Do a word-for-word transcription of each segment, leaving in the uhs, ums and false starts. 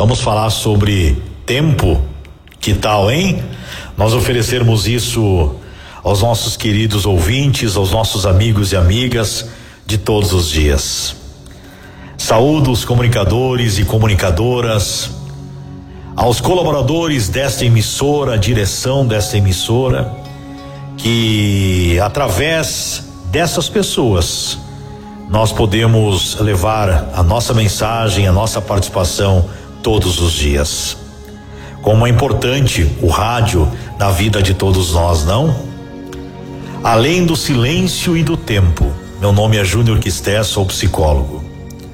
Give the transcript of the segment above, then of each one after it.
Vamos falar sobre tempo. Que tal, hein? Nós oferecermos isso aos nossos queridos ouvintes, aos nossos amigos e amigas de todos os dias. Saúdo os comunicadores e comunicadoras, aos colaboradores desta emissora, a direção desta emissora, que através dessas pessoas nós podemos levar a nossa mensagem, a nossa participação todos os dias. Como é importante o rádio na vida de todos nós, não? Além do silêncio e do tempo. Meu nome é Júnior Quisté, sou psicólogo.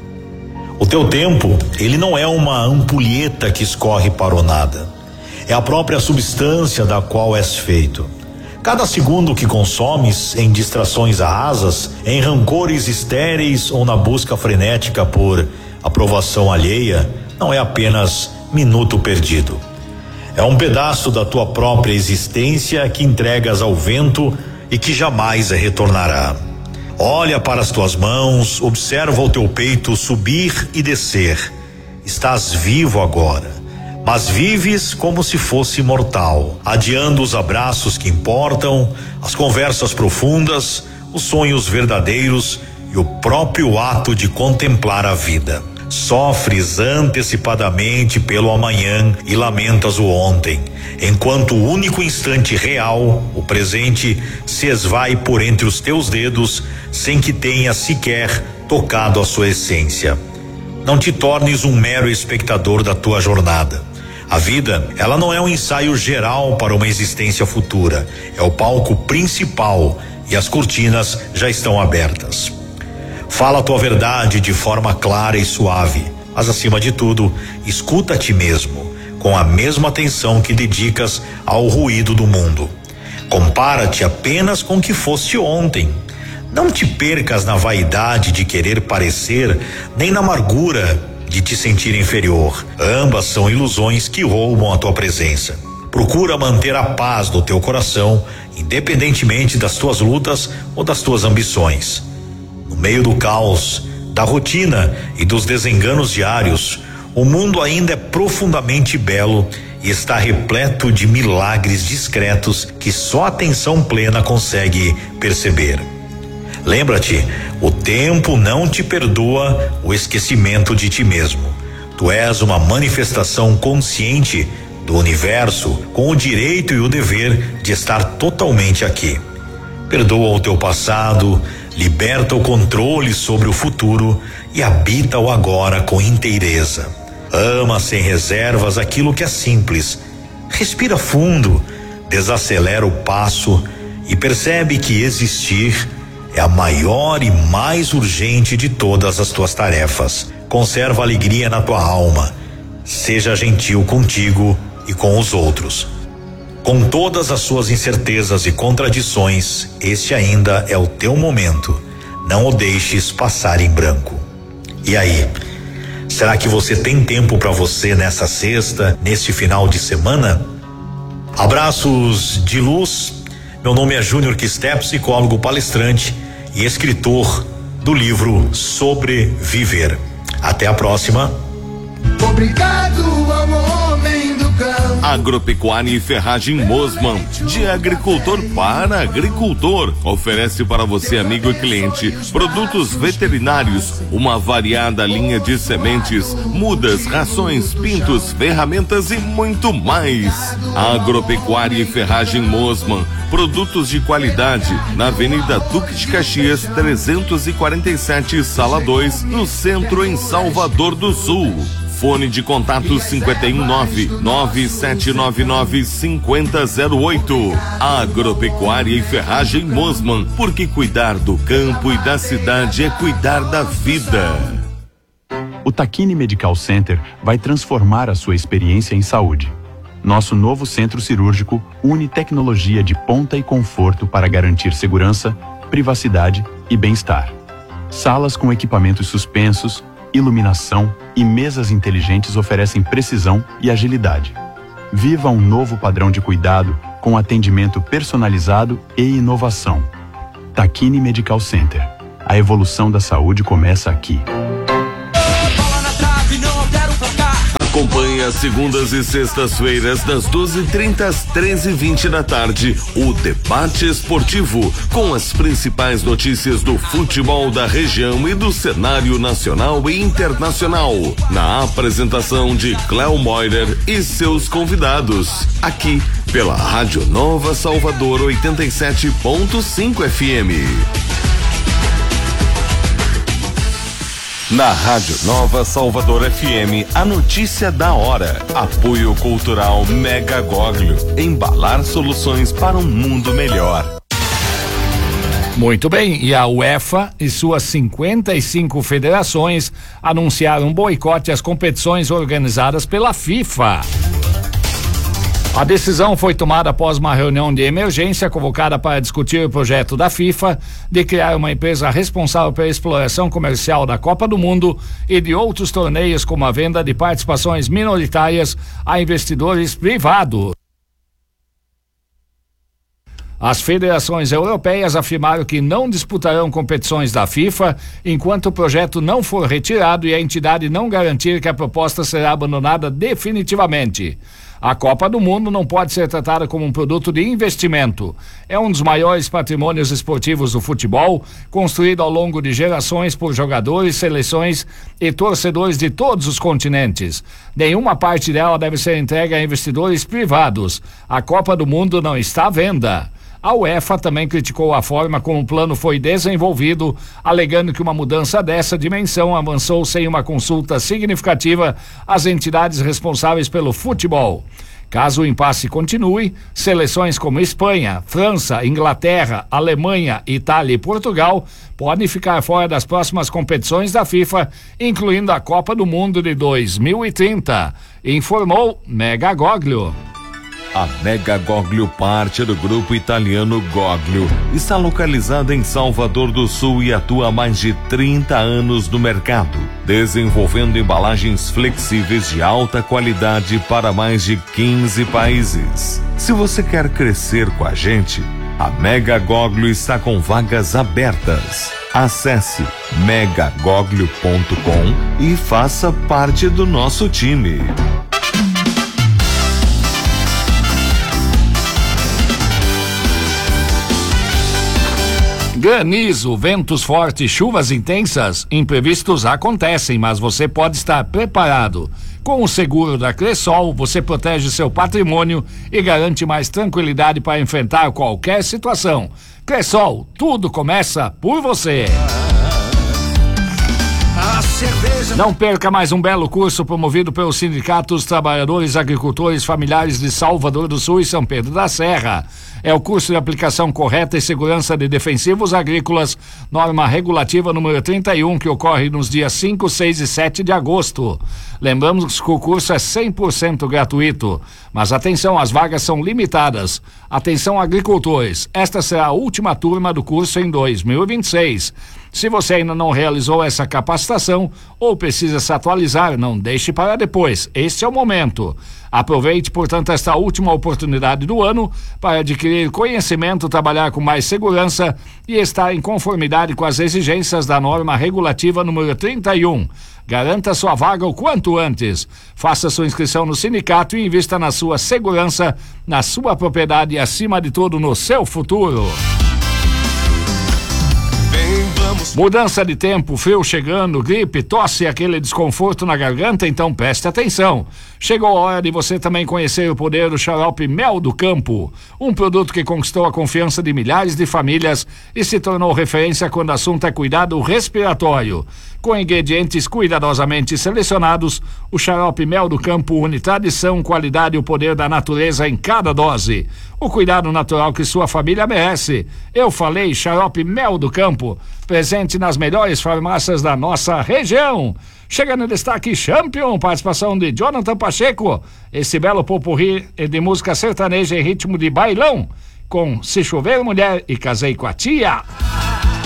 O teu tempo, ele não é uma ampulheta que escorre para o nada. É a própria substância da qual és feito. Cada segundo que consomes em distrações rasas, em rancores estéreis ou na busca frenética por aprovação alheia, não é apenas minuto perdido. É um pedaço da tua própria existência que entregas ao vento e que jamais retornará. Olha para as tuas mãos, observa o teu peito subir e descer. Estás vivo agora, mas vives como se fosse mortal, adiando os abraços que importam, as conversas profundas, os sonhos verdadeiros e o próprio ato de contemplar a vida. Sofres antecipadamente pelo amanhã e lamentas o ontem, enquanto o único instante real, o presente, se esvai por entre os teus dedos sem que tenhas sequer tocado a sua essência. Não te tornes um mero espectador da tua jornada. A vida, ela não é um ensaio geral para uma existência futura, é o palco principal e as cortinas já estão abertas. Fala a tua verdade de forma clara e suave, mas acima de tudo, escuta a ti mesmo, com a mesma atenção que dedicas ao ruído do mundo. Compara-te apenas com o que foste ontem. Não te percas na vaidade de querer parecer, nem na amargura de te sentir inferior. Ambas são ilusões que roubam a tua presença. Procura manter a paz no teu coração, independentemente das tuas lutas ou das tuas ambições. No meio do caos, da rotina e dos desenganos diários, o mundo ainda é profundamente belo e está repleto de milagres discretos que só a atenção plena consegue perceber. Lembra-te, o tempo não te perdoa o esquecimento de ti mesmo. Tu és uma manifestação consciente do universo com o direito e o dever de estar totalmente aqui. Perdoa o teu passado, liberta o controle sobre o futuro e habita o agora com inteireza. Ama sem reservas aquilo que é simples. Respira fundo, desacelera o passo e percebe que existir é a maior e mais urgente de todas as tuas tarefas. Conserva alegria na tua alma. Seja gentil contigo e com os outros. Com todas as suas incertezas e contradições, este ainda é o teu momento. Não o deixes passar em branco. E aí, será que você tem tempo para você nessa sexta, neste final de semana? Abraços de luz. Meu nome é Júnior Quisté, psicólogo, palestrante e escritor do livro Sobreviver. Até a próxima. Obrigado ao homem do campo. Agropecuária e Ferragem Mosman, de agricultor para agricultor, oferece para você, amigo e cliente, produtos veterinários, uma variada linha de sementes, mudas, rações, pintos, ferramentas e muito mais. Agropecuária e Ferragem Mosman, produtos de qualidade, na Avenida Duque de Caxias, trezentos e quarenta e sete, Sala dois, no centro, em Salvador do Sul. Fone de contato cinco um nove, nove sete nove nove, cinco zero zero oito. Agropecuária e Ferragem Mosman, porque cuidar do campo e da cidade é cuidar da vida. O Tacchini Medical Center vai transformar a sua experiência em saúde. Nosso novo centro cirúrgico une tecnologia de ponta e conforto para garantir segurança, privacidade e bem-estar. Salas com equipamentos suspensos, iluminação e mesas inteligentes oferecem precisão e agilidade. Viva um novo padrão de cuidado com atendimento personalizado e inovação. Tacchini Medical Center. A evolução da saúde começa aqui. Acompanhe às segundas e sextas-feiras, das doze e trinta às treze e vinte da tarde, o Debate Esportivo, com as principais notícias do futebol da região e do cenário nacional e internacional. Na apresentação de Cléo Moirer e seus convidados. Aqui, pela Rádio Nova Salvador oitenta e sete ponto cinco F M. Na Rádio Nova Salvador F M, a notícia da hora. Apoio Cultural Mega Goglio. Embalar soluções para um mundo melhor. Muito bem, e a UEFA e suas cinquenta e cinco federações anunciaram boicote às competições organizadas pela FIFA. A decisão foi tomada após uma reunião de emergência convocada para discutir o projeto da FIFA de criar uma empresa responsável pela exploração comercial da Copa do Mundo e de outros torneios, como a venda de participações minoritárias a investidores privados. As federações europeias afirmaram que não disputarão competições da FIFA enquanto o projeto não for retirado e a entidade não garantir que a proposta será abandonada definitivamente. A Copa do Mundo não pode ser tratada como um produto de investimento. É um dos maiores patrimônios esportivos do futebol, construído ao longo de gerações por jogadores, seleções e torcedores de todos os continentes. Nenhuma parte dela deve ser entregue a investidores privados. A Copa do Mundo não está à venda. A UEFA também criticou a forma como o plano foi desenvolvido, alegando que uma mudança dessa dimensão avançou sem uma consulta significativa às entidades responsáveis pelo futebol. Caso o impasse continue, seleções como Espanha, França, Inglaterra, Alemanha, Itália e Portugal podem ficar fora das próximas competições da FIFA, incluindo a Copa do Mundo de dois mil e trinta, informou Mega Goglio. A Mega Goglio, parte do grupo italiano Goglio, está localizada em Salvador do Sul e atua há mais de trinta anos no mercado, desenvolvendo embalagens flexíveis de alta qualidade para mais de quinze países. Se você quer crescer com a gente, a Mega Goglio está com vagas abertas. Acesse mega goglio ponto com e faça parte do nosso time. Granizo, ventos fortes, chuvas intensas, imprevistos acontecem, mas você pode estar preparado. Com o seguro da Cressol, você protege seu patrimônio e garante mais tranquilidade para enfrentar qualquer situação. Cressol, tudo começa por você. Não perca mais um belo curso promovido pelo Sindicato dos Trabalhadores Agricultores Familiares de Salvador do Sul e São Pedro da Serra. É o curso de aplicação correta e segurança de defensivos agrícolas, norma regulativa número trinta e um, que ocorre nos dias cinco, seis e sete de agosto. Lembramos que o curso é cem por cento gratuito, mas atenção, as vagas são limitadas. Atenção, agricultores, esta será a última turma do curso em dois mil e vinte e seis. Se você ainda não realizou essa capacitação ou precisa se atualizar, não deixe para depois. Este é o momento. Aproveite, portanto, esta última oportunidade do ano para adquirir conhecimento, trabalhar com mais segurança e estar em conformidade com as exigências da norma regulativa número trinta e um. Garanta sua vaga o quanto antes. Faça sua inscrição no sindicato e invista na sua segurança, na sua propriedade e, acima de tudo, no seu futuro. Mudança de tempo, frio chegando, gripe, tosse e aquele desconforto na garganta, então preste atenção. Chegou a hora de você também conhecer o poder do xarope Mel do Campo, um produto que conquistou a confiança de milhares de famílias e se tornou referência quando o assunto é cuidado respiratório. Com ingredientes cuidadosamente selecionados, o xarope Mel do Campo une tradição, qualidade e o poder da natureza em cada dose. O cuidado natural que sua família merece. Eu falei xarope Mel do Campo, presente nas melhores farmácias da nossa região. Chega no destaque Champion, participação de Jonathan Pacheco, esse belo popurrí de música sertaneja em ritmo de bailão, com Se Chover Mulher e Casei com a Tia.